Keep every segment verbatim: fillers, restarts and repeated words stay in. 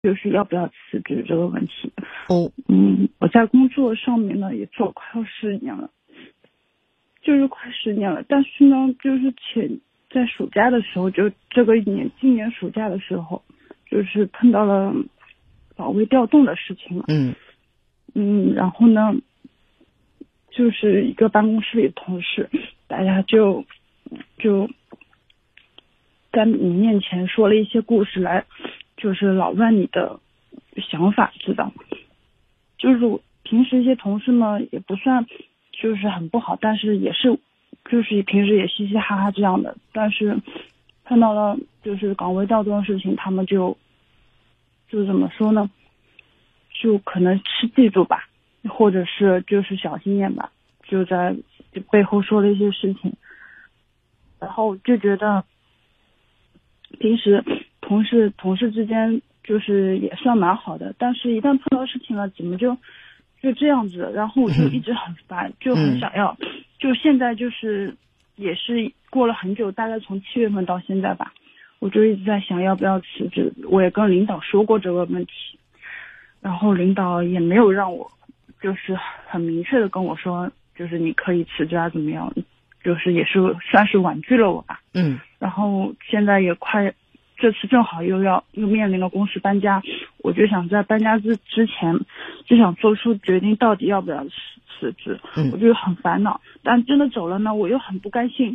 就是要不要辞职这个问题。 哦， 嗯，我在工作上面呢也做快要十年了，就是快十年了。但是呢，就是前在暑假的时候，就这个一年，今年暑假的时候，就是碰到了岗位调动的事情了。 嗯嗯，然后呢，就是一个办公室里的同事，大家就就在你面前说了一些故事来，就是扰乱你的想法，知道？就是我平时一些同事呢，也不算就是很不好，但是也是就是平时也嘻嘻哈哈这样的，但是碰到了就是岗位调动的事情，他们就就怎么说呢？就可能是记住吧，或者是就是小心眼吧，就在背后说了一些事情，然后就觉得平时同事同事之间就是也算蛮好的，但是一旦碰到事情了，怎么就就这样子？然后我就一直很烦，就很想要，就现在就是也是过了很久，大概从七月份到现在吧，我就一直在想要不要辞职。我也跟领导说过这个问题，然后领导也没有让我就是很明确的跟我说，就是你可以辞职啊怎么样，就是也是算是婉拒了我吧。 嗯， 然后现在也快，这次正好又要又面临了公司搬家，我就想在搬家之之前就想做出决定，到底要不要辞辞职。 嗯， 我就很烦恼，但真的走了呢，我又很不甘心，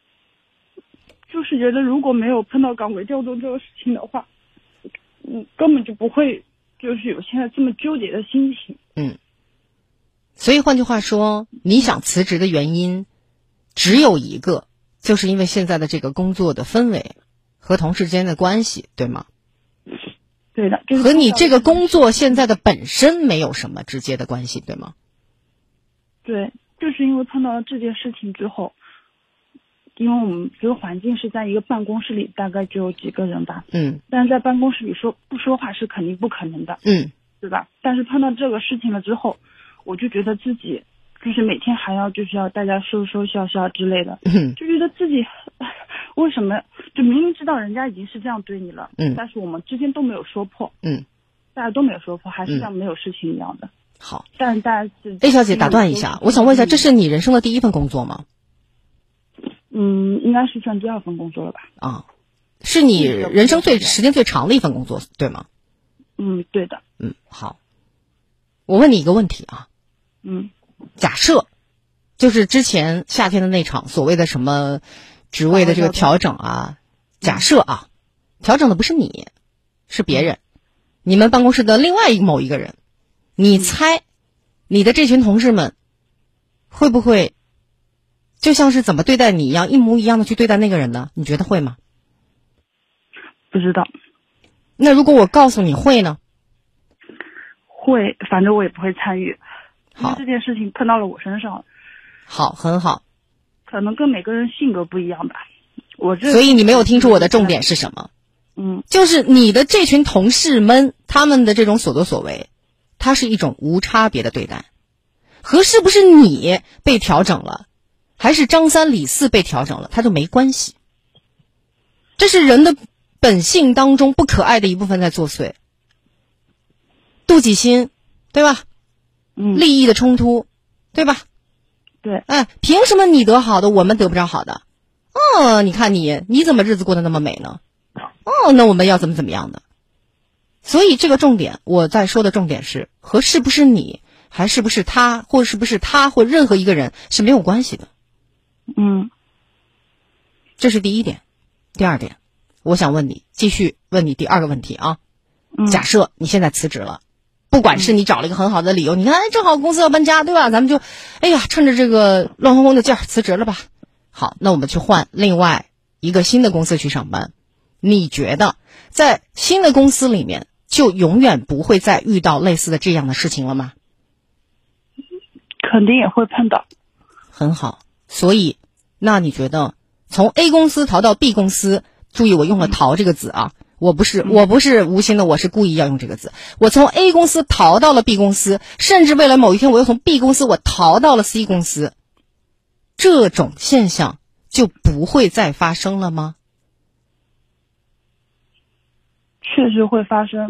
就是觉得如果没有碰到岗位调动这个事情的话，嗯，根本就不会就是有现在这么纠结的心情。 嗯，所以换句话说，你想辞职的原因只有一个，就是因为现在的这个工作的氛围和同事之间的关系，对吗？ 对的，就是和你这个工作现在的本身没有什么直接的关系，对吗？ 对，就是因为碰到了这件事情之后，因为我们这个环境是在一个办公室里，大概只有几个人吧， 嗯， 但是在办公室里说不说话是肯定不可能的， 嗯， 对吧？但是碰到这个事情了之后，我就觉得自己就是每天还要就是要大家说说笑笑之类的， 嗯， 就觉得自己为什么就明明知道人家已经是这样对你了， 嗯， 但是我们之间都没有说破， 嗯， 大家都没有说破，还是像没有事情一样的。 好， 但是大家是 A 小姐打断一下，我想问一下，这是你人生的第一份工作吗？ 嗯，应该是算第二份工作了吧？ 啊，是你人生最时间最长的一份工作，对吗？ 嗯，对的。 嗯，好，我问你一个问题啊， 嗯， 假设就是之前夏天的那场所谓的什么职位的这个调整啊，假设啊，调整的不是你，是别人，你们办公室的另外一某一个人，你猜你的这群同事们会不会就像是怎么对待你一样，一模一样的去对待那个人呢？你觉得会吗？ 不知道。 那如果我告诉你会呢？ 会，反正我也不会参与。 好， 因为这件事情碰到了我身上。 好，很好。 可能跟每个人性格不一样吧。我这所以你没有听出我的重点是什么？ 嗯， 就是你的这群同事们，他们的这种所作所为，它是一种无差别的对待，和是不是你被调整了，还是张三李四被调整了，它就没关系。这是人的本性当中不可爱的一部分在作祟，妒忌心，对吧？ 嗯， 利益的冲突，对吧？ 对。 哎，凭什么你得好的，我们得不着好的？哦，你看你，你怎么日子过得那么美呢？哦，那我们要怎么怎么样的？所以这个重点，我在说的重点是和是不是你，还是不是他，或是不是他，或任何一个人是没有关系的。 嗯， 这是第一点。第二点，我想问你，继续问你第二个问题啊。 嗯， 假设你现在辞职了，不管是你找了一个很好的理由，你看，哎，正好公司要搬家，对吧？咱们就，哎呀，趁着这个乱哄哄的劲儿辞职了吧。好，那我们去换另外一个新的公司去上班。你觉得在新的公司里面就永远不会再遇到类似的这样的事情了吗？ 肯定也会碰到。 很好，所以那你觉得从 A 公司逃到 B 公司，注意我用了逃这个字啊，我不是我不是无心的，我是故意要用这个字。我从 A 公司逃到了 B 公司，甚至未来某一天我又从 B 公司我逃到了 C 公司，这种现象就不会再发生了吗？ 确实会发生。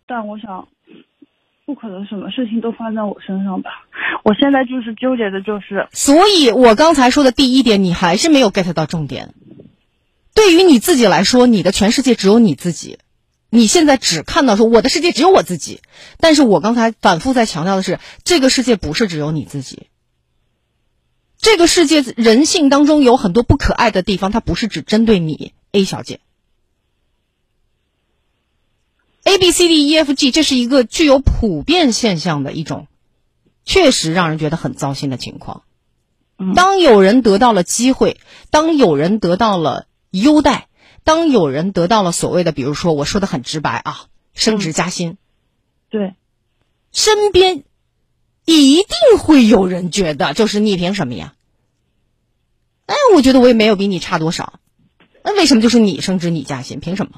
但我想，不可能什么事情都发生在我身上吧。我现在就是纠结的就是， 所以我刚才说的第一点，你还是没有 get 到重点。对于你自己来说，你的全世界只有你自己。你现在只看到说我的世界只有我自己，但是我刚才反复在强调的是，这个世界不是只有你自己。这个世界人性当中有很多不可爱的地方，它不是只针对你 A 小姐。A B C D E F G 这是一个具有普遍现象的一种确实让人觉得很糟心的情况。当有人得到了机会，当有人得到了优待，当有人得到了所谓的，比如说我说的很直白啊，升职加薪， 嗯、对， 身边一定会有人觉得就是你凭什么呀？哎，我觉得我也没有比你差多少，那为什么就是你升职你加薪？凭什么？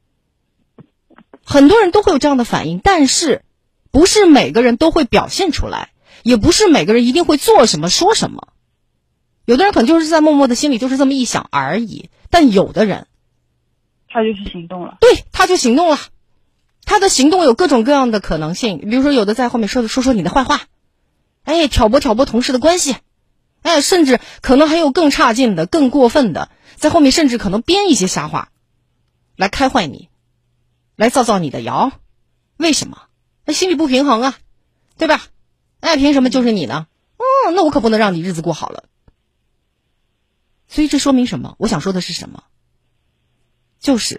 很多人都会有这样的反应，但是不是每个人都会表现出来，也不是每个人一定会做什么说什么。有的人可能就是在默默的心里就是这么一想而已，但有的人他就是行动了， 对，他就行动了。他的行动有各种各样的可能性，比如说有的在后面说说说你的坏话，哎，挑拨挑拨同事的关系，哎，甚至可能还有更差劲的、更过分的，在后面甚至可能编一些瞎话来开坏你，来造造你的谣。为什么？那心里不平衡啊，对吧？哎，凭什么就是你呢？哦，那我可不能让你日子过好了。所以这说明什么？我想说的是什么？就是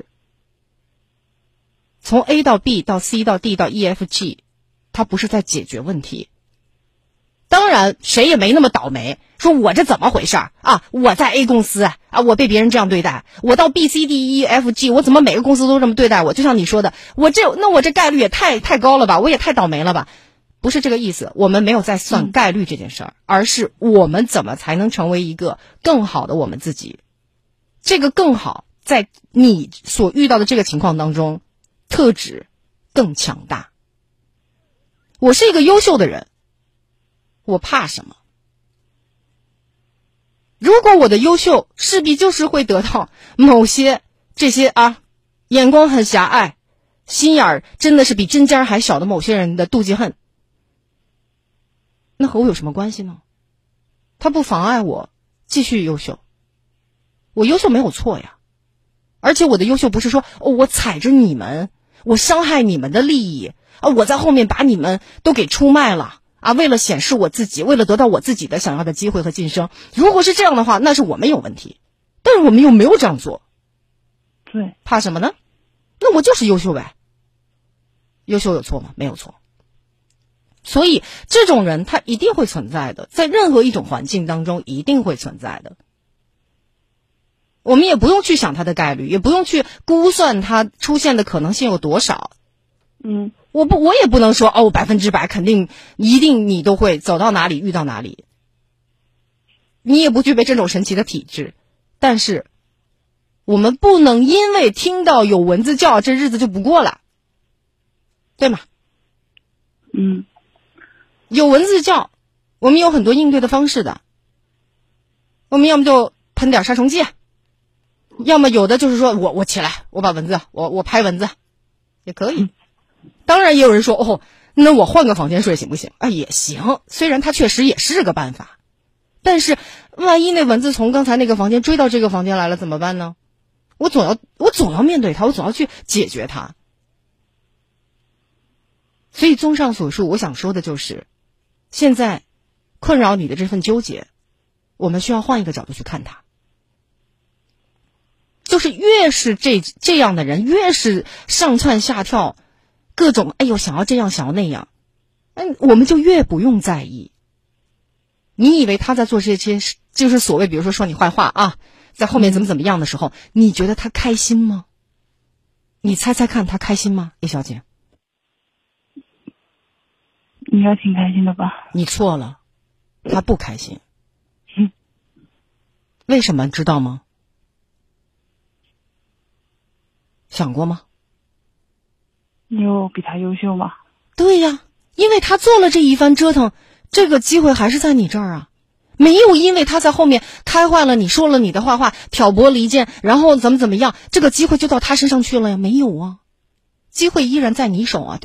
从 A 到 B 到 C 到 D 到 E F G， 它不是在解决问题。当然谁也没那么倒霉，说我这怎么回事啊？我在 A 公司啊，我被别人这样对待，我到 B C D E F G， 我怎么每个公司都这么对待我？就像你说的，我这那我这概率也太太高了吧，我也太倒霉了吧。不是这个意思，我们没有在算概率这件事儿、嗯、而是我们怎么才能成为一个更好的我们自己。这个更好在你所遇到的这个情况当中，特质更强大。我是一个优秀的人，我怕什么？如果我的优秀势必就是会得到某些这些啊眼光很狭隘、心眼儿真的是比针尖还小的某些人的妒忌恨，那和我有什么关系呢？它不妨碍我继续优秀。我优秀没有错呀，而且我的优秀不是说、哦、我踩着你们，我伤害你们的利益啊，我在后面把你们都给出卖了啊，为了显示我自己，为了得到我自己的想要的机会和晋升。如果是这样的话，那是我们有问题，但是我们又没有这样做。 对， 怕什么呢？那我就是优秀呗。优秀有错吗？没有错。所以这种人他一定会存在的，在任何一种环境当中一定会存在的。我们也不用去想他的概率，也不用去估算他出现的可能性有多少。 嗯， 我不，我也不能说哦，百分之百肯定一定你都会走到哪里遇到哪里。你也不具备这种神奇的体质，但是我们不能因为听到有蚊子叫，这日子就不过了，对吗？ 嗯。 有蚊子叫，我们有很多应对的方式的。我们要么就喷点杀虫剂，要么有的就是说我我起来，我把蚊子，我我拍蚊子，也可以。当然也有人说哦，那我换个房间睡行不行？啊，也行。虽然它确实也是个办法，但是万一那蚊子从刚才那个房间追到这个房间来了怎么办呢？我总要我总要面对它，我总要去解决它。所以综上所述，我想说的就是。现在困扰你的这份纠结，我们需要换一个角度去看它。就是越是这这样的人，越是上蹿下跳，各种哎呦想要这样想要那样，嗯，我们就越不用在意。你以为他在做这些就是所谓比如说说你坏话啊，在后面怎么怎么样的时候，你觉得他开心吗？你猜猜看他开心吗，A小姐？ 应该挺开心的吧？ 你错了，他不开心。 嗯， 为什么知道吗？想过吗？ 你有比他优秀吗？ 对呀，因为他做了这一番折腾，这个机会还是在你这儿啊。没有因为他在后面开坏了你，说了你的坏话，挑拨离间，然后怎么怎么样，这个机会就到他身上去了呀？没有啊。 机会依然在你手啊。